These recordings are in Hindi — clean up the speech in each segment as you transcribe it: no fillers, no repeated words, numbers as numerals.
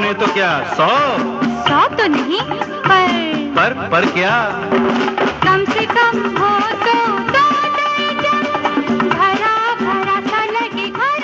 हैं तो क्या 100? 100 तो नहीं, पर क्या? कम से कम हो तो 2 दर्जन, भरा भरा सा लगे घर।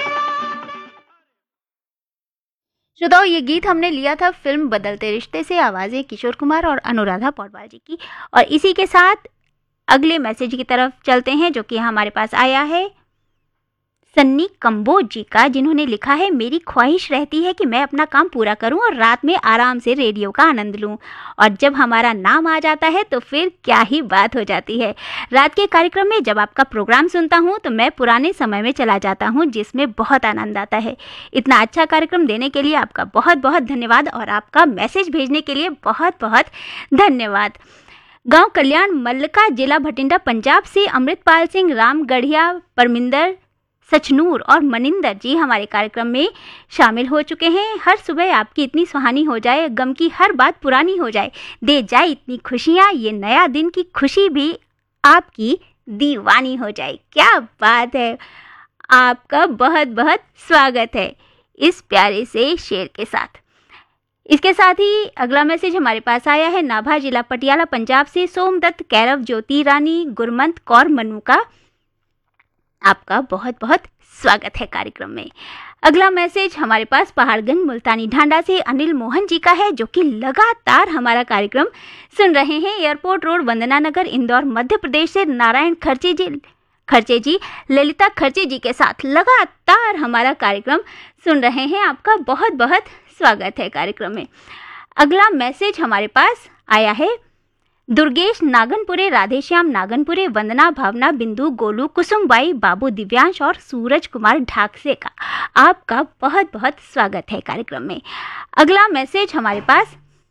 श्रोताओ, ये गीत हमने लिया था फिल्म बदलते रिश्ते से, आवाजें किशोर कुमार और अनुराधा पौडवाल जी की। और इसी के साथ अगले मैसेज की तरफ चलते हैं, जो कि हमारे पास आया है सन्नी कंबोज जी का, जिन्होंने लिखा है, मेरी ख्वाहिश रहती है कि मैं अपना काम पूरा करूं और रात में आराम से रेडियो का आनंद लूं, और जब हमारा नाम आ जाता है तो फिर क्या ही बात हो जाती है। रात के कार्यक्रम में जब आपका प्रोग्राम सुनता हूं तो मैं पुराने समय में चला जाता हूं, जिसमें बहुत आनंद आता है। इतना अच्छा कार्यक्रम देने के लिए आपका बहुत बहुत धन्यवाद, और आपका मैसेज भेजने के लिए बहुत बहुत धन्यवाद। गांव कल्याण मल्लिका, जिला भटिंडा, पंजाब से अमृतपाल सिंह, राम गढ़िया, परमिंदर, सचनूर और मनिंदर जी हमारे कार्यक्रम में शामिल हो चुके हैं। हर सुबह आपकी इतनी सुहानी हो जाए, गम की हर बात पुरानी हो जाए, दे जाए इतनी खुशियाँ, ये नया दिन की खुशी भी आपकी दीवानी हो जाए। क्या बात है, आपका बहुत बहुत स्वागत है इस प्यारे से शेर के साथ। इसके साथ ही अगला मैसेज हमारे पास आया है नाभा, जिला पटियाला, पंजाब से सोमदत्त, कैरव, ज्योति रानी, गुरमंत कौर, मनु का। आपका बहुत बहुत स्वागत है कार्यक्रम में। अगला मैसेज हमारे पास पहाड़गंज, मुल्तानी ढांडा से अनिल मोहन जी का है, जो कि लगातार हमारा कार्यक्रम सुन रहे हैं। एयरपोर्ट रोड, वंदना नगर, इंदौर, मध्य प्रदेश से नारायण खर्चे जी ललिता खर्चे जी के साथ लगातार हमारा कार्यक्रम सुन रहे हैं। आपका बहुत बहुत स्वागत है कार्यक्रम में। अगला मैसेज हमारे पास आया है दुर्गेश नागनपुरे, राधेश्याम नागनपुरे, वंदना, भावना, बिंदु, गोलू, कुसुमबाई, बाबू, दिव्यांश और सूरज कुमार ढाकसे का। आपका बहुत बहुत स्वागत है कार्यक्रम में। अगला मैसेज हमारे पास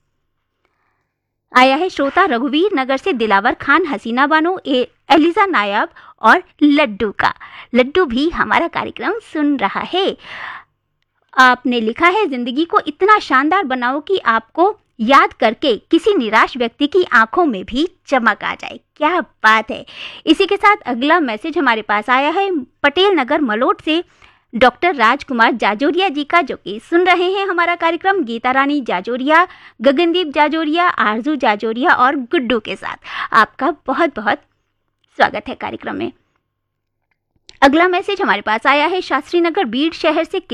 आया है श्रोता रघुवीर नगर से दिलावर खान, हसीना बानो, एलिजा नायब और लड्डू का। लड्डू भी हमारा कार्यक्रम सुन रहा है। आपने लिखा है, जिंदगी को इतना शानदार बनाओ कि आपको याद करके किसी निराश व्यक्ति की आंखों में भी चमक आ जाए। क्या बात है। इसी के साथ अगला मैसेज हमारे पास आया है पटेल नगर मलोट से डॉक्टर राजकुमार जाजोरिया जी का, जो कि सुन रहे हैं हमारा कार्यक्रम गीता रानी जाजोरिया, गगनदीप जाजोरिया, आरजू जाजोरिया और गुड्डू के साथ। आपका बहुत बहुत स्वागत है कार्यक्रम में। अगला मैसेज हमारे पास आया है शास्त्री नगर, बीड़ शहर से